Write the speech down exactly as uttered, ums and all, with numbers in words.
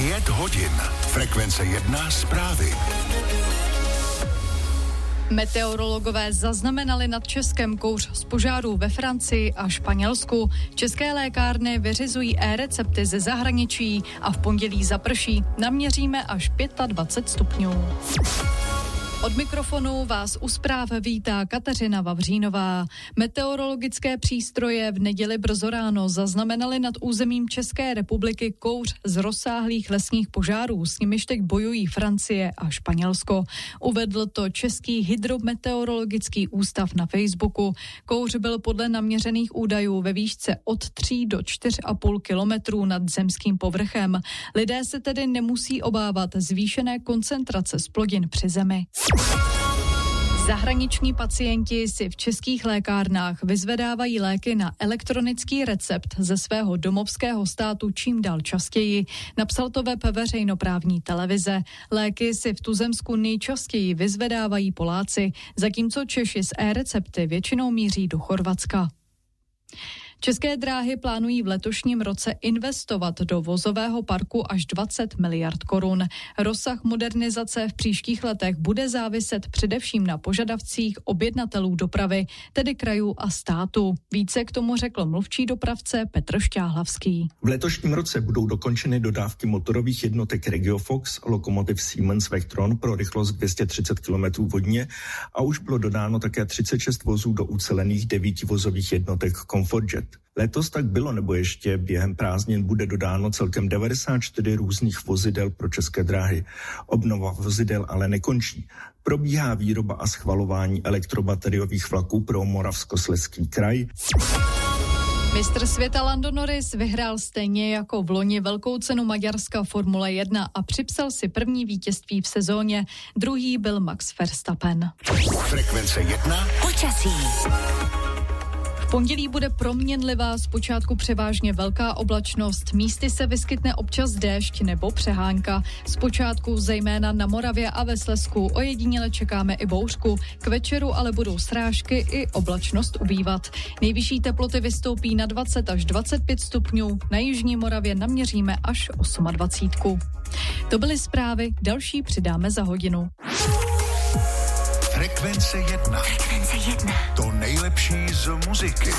Pět hodin. Frekvence jedna zprávy. Meteorologové zaznamenali nad Českem kouř z požárů ve Francii a Španělsku. České lékárny vyřizují e-recepty ze zahraničí a v pondělí zaprší. Naměříme až dvacet pět stupňů. Od mikrofonu vás u zpráv vítá Kateřina Vavřínová. Meteorologické přístroje v neděli brzo ráno zaznamenaly nad územím České republiky kouř z rozsáhlých lesních požárů, s nimiž teď bojují Francie a Španělsko. Uvedl to Český hydrometeorologický ústav na Facebooku. Kouř byl podle naměřených údajů ve výšce od tří do čtyř a půl kilometrů nad zemským povrchem. Lidé se tedy nemusí obávat zvýšené koncentrace zplodin při zemi. Zahraniční pacienti si v českých lékárnách vyzvedávají léky na elektronický recept ze svého domovského státu čím dál častěji. Napsal to web veřejnoprávní televize. Léky si v tuzemsku nejčastěji vyzvedávají Poláci, zatímco Češi s e-recepty většinou míří do Chorvatska. České dráhy plánují v letošním roce investovat do vozového parku až dvacet miliard korun. Rozsah modernizace v příštích letech bude záviset především na požadavcích objednatelů dopravy, tedy krajů a státu. Více k tomu řekl mluvčí dopravce Petr Šťáhlavský. V letošním roce budou dokončeny dodávky motorových jednotek Regiofox, lokomotiv Siemens Vectron pro rychlost dvě stě třicet kilometrů vodně a už bylo dodáno také třicet šest vozů do ucelených devíti vozových jednotek Comfortjet. Letos tak bylo nebo ještě během prázdnin bude dodáno celkem devadesát čtyři různých vozidel pro České dráhy. Obnova vozidel ale nekončí. Probíhá výroba a schvalování elektrobateriových vlaků pro Moravskoslezský kraj. Mistr světa Lando Norris vyhrál stejně jako v loni velkou cenu Maďarska Formule jedna a připsal si první vítězství v sezóně. Druhý byl Max Verstappen. Frekvence jedna. Počasí. V pondělí bude proměnlivá, zpočátku převážně velká oblačnost, místy se vyskytne občas déšť nebo přehánka. Zpočátku zejména na Moravě a ve Slezsku ojediněle čekáme i bouřku, k večeru ale budou srážky i oblačnost ubývat. Nejvyšší teploty vystoupí na dvacet až dvacet pět stupňů, na jižní Moravě naměříme až dvacet osm. To byly zprávy, další přidáme za hodinu. Frekvence jedna. Frekvence jedna. To nejlepší z muziky.